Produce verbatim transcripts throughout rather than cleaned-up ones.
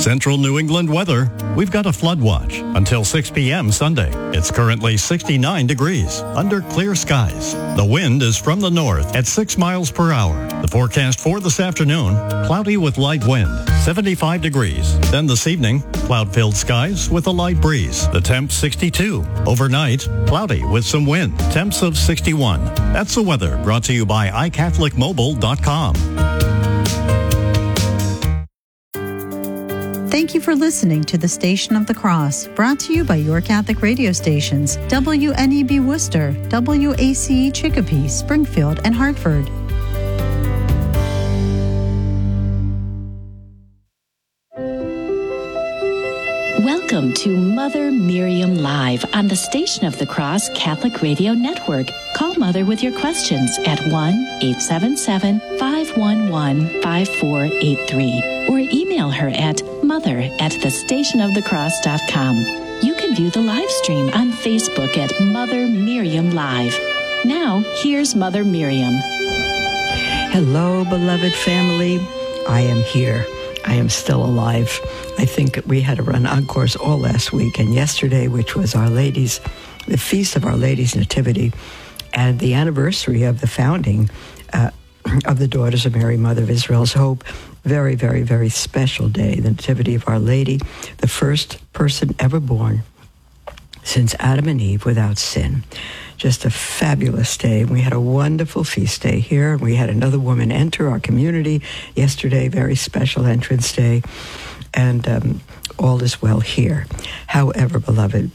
Central New England weather. We've got a flood watch until six p.m. Sunday. It's currently sixty-nine degrees under clear skies. The wind is from the north at six miles per hour. The forecast for this afternoon, cloudy with light wind, seventy-five degrees. Then this evening, cloud-filled skies with a light breeze. The temp sixty-two. Overnight, cloudy with some wind. Temps of sixty-one. That's the weather brought to you by i catholic mobile dot com. Thank you for listening to the Station of the Cross, brought to you by your Catholic radio stations, W N E B Worcester, W A C E Chicopee, Springfield, and Hartford. Welcome to Mother Miriam Live on the Station of the Cross Catholic Radio Network. Call Mother with your questions at one eight seven seven, five one one, five four eight three or email her at mother at the station of the cross dot com. You can view the live stream on Facebook at Mother Miriam Live. Now, here's Mother Miriam. Hello, beloved family. I am here. I am still alive. I think we had to run encores all last week and yesterday, which was Our Lady's, the Feast of Our Lady's Nativity, and the anniversary of the founding uh, of the Daughters of Mary, Mother of Israel's Hope. Very, very, very special day, the Nativity of Our Lady, the first person ever born since Adam and Eve without sin. Just a fabulous day. We had a wonderful feast day here. We had another woman enter our community yesterday, very special entrance day, and um, all is well here. However, beloved,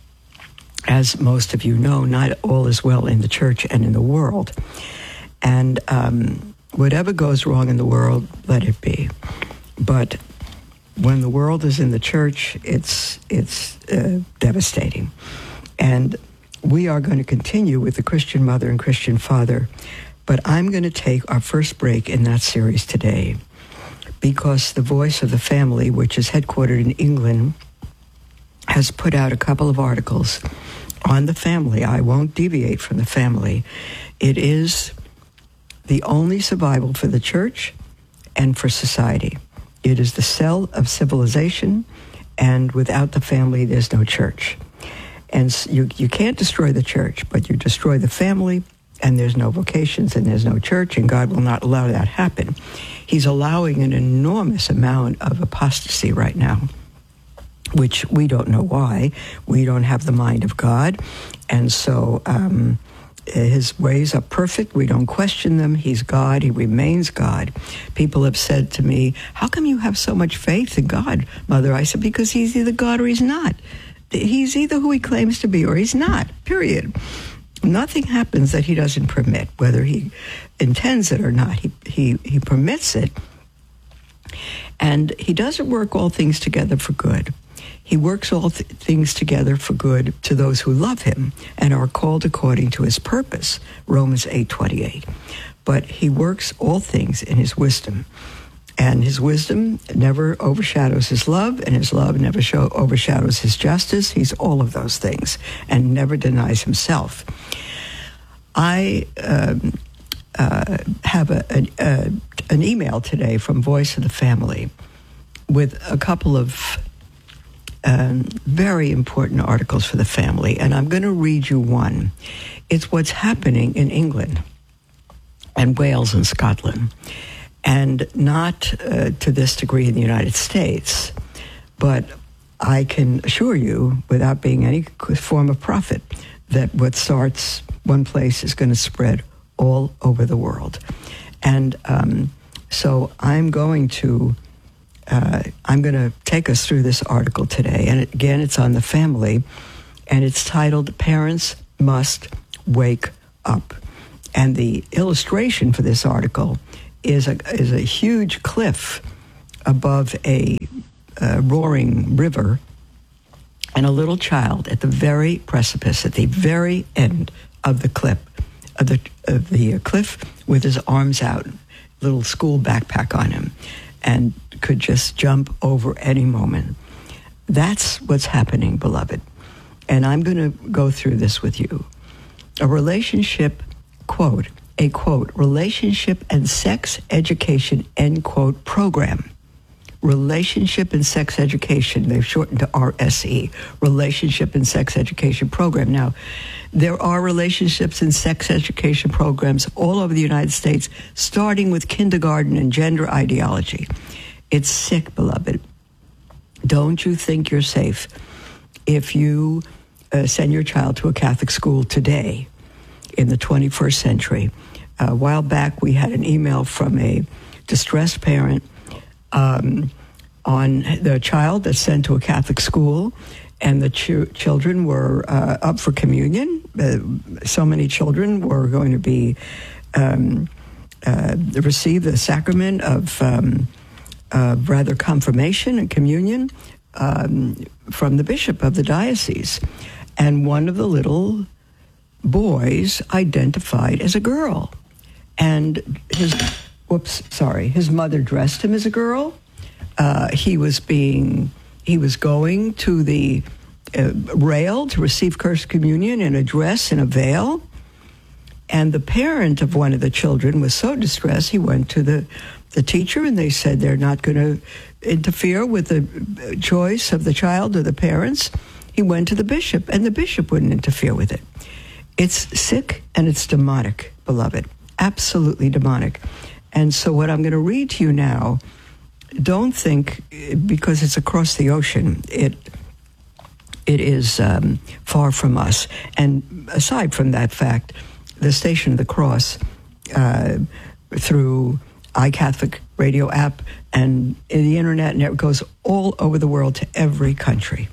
as most of you know, not all is well in the church and in the world. And um, whatever goes wrong in the world, let it be. But when the world is in the church, it's it's uh, devastating. And we are going to continue with the Christian Mother and Christian Father, but I'm going to take our first break in that series today because the Voice of the Family, which is headquartered in England, has put out a couple of articles on the family. I won't deviate from the family. It is the only survival for the church and for society. It is the cell of civilization, and without the family, there's no church. And you you can't destroy the church, but you destroy the family, and there's no vocations, and there's no church, and God will not allow that happen. He's allowing an enormous amount of apostasy right now, which we don't know why. We don't have the mind of God, and so um, his ways are perfect. We don't question them. He's God. He remains God. People have said to me, how come you have so much faith in God, Mother? I said, because he's either God or he's not. He's either who he claims to be or he's not, period. Nothing happens that he doesn't permit, whether he intends it or not. He he he permits it. And he doesn't work all things together for good. He works all th- things together for good to those who love him and are called according to his purpose, Romans eight twenty-eight. But he works all things in his wisdom. And his wisdom never overshadows his love, and his love never show, overshadows his justice. He's all of those things and never denies himself. I um, uh, have a, a, a, an email today from Voice of the Family with a couple of um, very important articles for the family, and I'm going to read you one. It's what's happening in England and Wales and Scotland. And not uh, to this degree in the United States, but I can assure you, without being any form of prophet, that what starts one place is going to spread all over the world. And um, so I'm going to uh, I'm going to take us through this article today. And it, again, it's on the family, and it's titled "Parents Must Wake Up." And the illustration for this article is a is a huge cliff above a, a roaring river, and a little child at the very precipice, at the very end of the cliff, of the of the cliff, with his arms out, little school backpack on him, and could just jump over any moment. That's what's happening, beloved. And I'm going to go through this with you. A relationship, quote, a, quote, relationship and sex education, end quote, program Relationship and Sex Education. They've shortened to R S E, Relationship and Sex Education Program. Now, there are relationships and sex education programs all over the United States, starting with kindergarten and gender ideology. It's sick, beloved. Don't you think you're safe if you uh, send your child to a Catholic school today in the twenty-first century? Uh, a while back, we had an email from a distressed parent um, on the child that's sent to a Catholic school, and the ch- children were uh, up for communion. Uh, so many children were going to be um, uh, receive the sacrament of um, uh, rather confirmation and communion um, from the bishop of the diocese, and one of the little boys identified as a girl, and his whoops, sorry, his mother dressed him as a girl. Uh, he was being he was going to the uh, rail to receive First Communion in a dress and a veil, and the parent of one of the children was so distressed he went to the the teacher, and they said they're not going to interfere with the choice of the child or the parents. He went to the bishop, and the bishop wouldn't interfere with it. It's sick and it's demonic, beloved. Absolutely demonic. And so what I'm going to read to you now, don't think, because it's across the ocean, it it is um, far from us. And aside from that fact, the Station of the Cross, uh, through iCatholic radio app and the internet, and it goes all over the world to every country.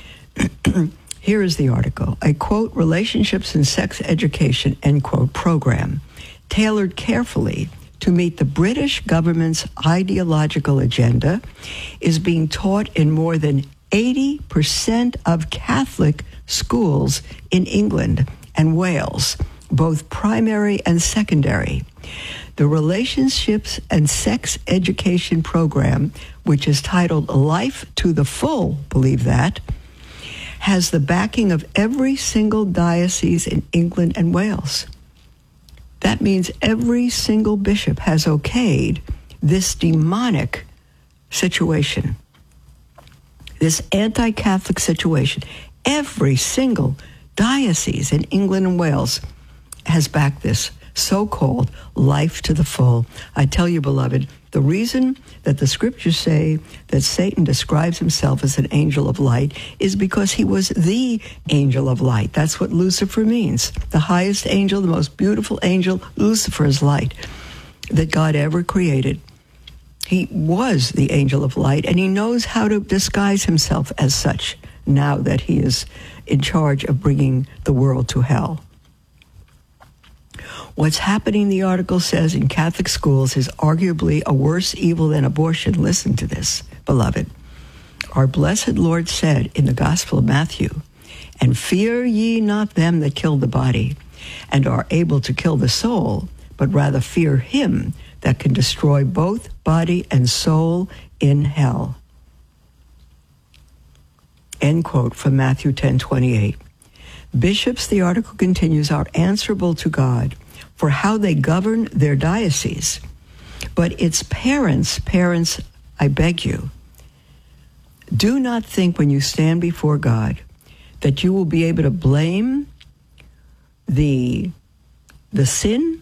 Here is the article. A, quote, relationships and sex education, end quote, program tailored carefully to meet the British government's ideological agenda is being taught in more than eighty percent of Catholic schools in England and Wales, both primary and secondary. The Relationships and Sex Education Program, which is titled Life to the Full, believe that, has the backing of every single diocese in England and Wales. That means every single bishop has okayed this demonic situation, this anti-Catholic situation. Every single diocese in England and Wales has backed this so-called life to the full. I tell you, beloved, the reason that the scriptures say that Satan describes himself as an angel of light is because he was the angel of light. That's what Lucifer means. The highest angel, the most beautiful angel, Lucifer is light, that God ever created. He was the angel of light, and he knows how to disguise himself as such now that he is in charge of bringing the world to hell. What's happening, the article says, in Catholic schools is arguably a worse evil than abortion. Listen to this, beloved. Our blessed Lord said in the Gospel of Matthew, "And fear ye not them that kill the body, and are able to kill the soul, but rather fear him that can destroy both body and soul in hell." End quote from Matthew ten twenty-eight. Bishops, the article continues, are answerable to God for how they govern their diocese. But its parents, parents, I beg you, do not think when you stand before God that you will be able to blame the, the sin,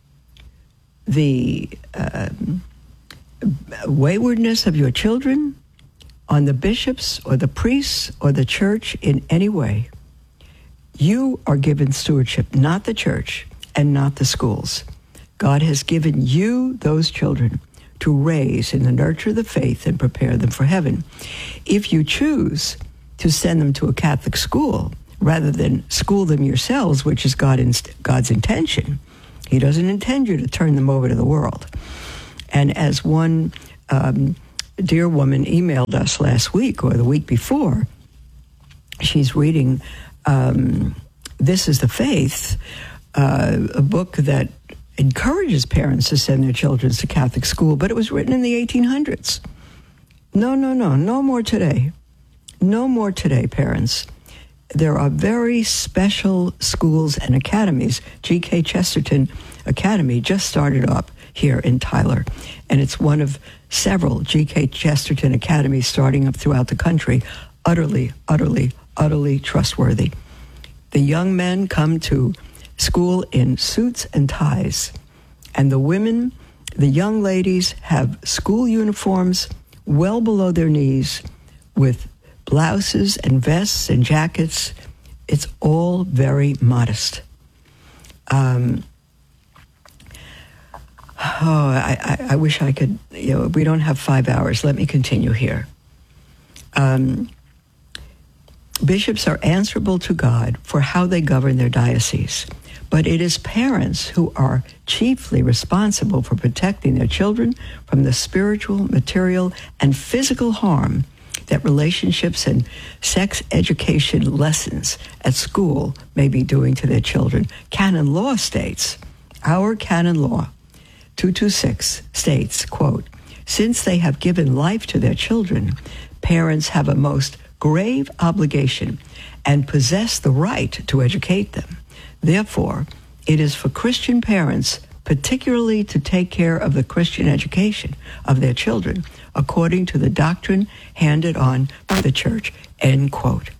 the uh, waywardness of your children on the bishops or the priests or the church in any way. You are given stewardship, not the church and not the schools. God has given you those children to raise in the nurture of the faith and prepare them for heaven. If you choose to send them to a Catholic school rather than school them yourselves, which is God in, God's intention, he doesn't intend you to turn them over to the world. And as one um, dear woman emailed us last week or the week before, she's reading um, This is the Faith, Uh, a book that encourages parents to send their children to Catholic school, but it was written in the eighteen hundreds. No, no, no, no more today. No more today, parents. There are very special schools and academies. G K Chesterton Academy just started up here in Tyler, and it's one of several G K Chesterton academies starting up throughout the country, utterly, utterly, utterly trustworthy. The young men come to school in suits and ties, and the women, the young ladies, have school uniforms well below their knees with blouses and vests and jackets. It's all very modest. Um, oh, I, I, I wish I could, you know, we don't have five hours. Let me continue here. Um, bishops are answerable to God for how they govern their diocese, but it is parents who are chiefly responsible for protecting their children from the spiritual, material, and physical harm that relationships and sex education lessons at school may be doing to their children. Canon law states, our canon law, two twenty-six, states, quote, since they have given life to their children, parents have a most grave obligation and possess the right to educate them. Therefore, it is for Christian parents particularly to take care of the Christian education of their children according to the doctrine handed on by the church, end quote.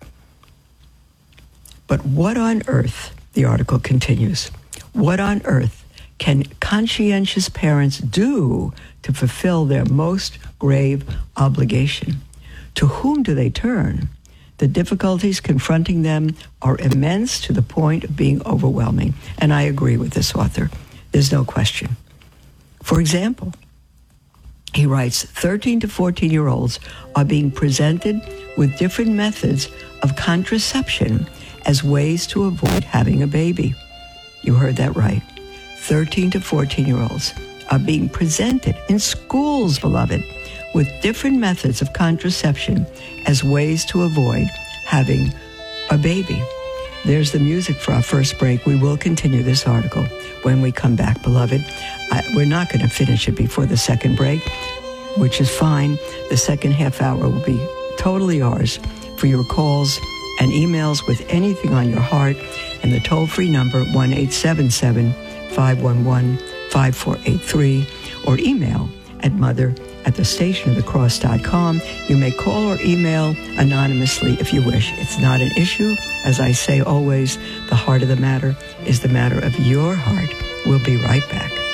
But what on earth, the article continues, what on earth can conscientious parents do to fulfill their most grave obligation? To whom do they turn? The difficulties confronting them are immense to the point of being overwhelming. And I agree with this author. There's no question. For example, he writes, thirteen to fourteen-year-olds are being presented with different methods of contraception as ways to avoid having a baby. You heard that right. thirteen to fourteen-year-olds are being presented in schools, beloved, with different methods of contraception as ways to avoid having a baby. There's the music for our first break. We will continue this article when we come back, beloved. I, we're not going to finish it before the second break, which is fine. The second half hour will be totally ours for your calls and emails with anything on your heart, and the toll-free number, one eight seven seven, five one one, five four eight three, or email at mother at the station of the cross dot com. You may call or email anonymously if you wish. It's not an issue. As I say always, the heart of the matter is the matter of your heart. We'll be right back.